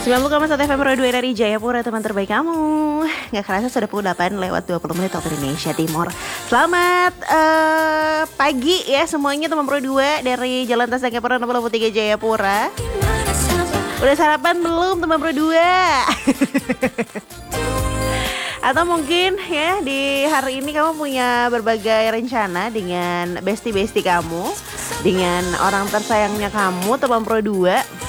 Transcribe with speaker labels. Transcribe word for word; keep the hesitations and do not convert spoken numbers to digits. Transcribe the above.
Speaker 1: sembilan puluh koma satu F M Pro dua dari Jayapura, teman terbaik kamu. Gak kerasa sudah pukul delapan lewat dua puluh menit waktu Indonesia Timur. Selamat uh, pagi ya semuanya teman Pro dua dari Jalan Tas Jayapura enam puluh tiga Jayapura. Udah sarapan belum teman Pro dua? Atau mungkin ya di hari ini kamu punya berbagai rencana dengan bestie-bestie kamu, dengan orang tersayangnya kamu teman Pro dua.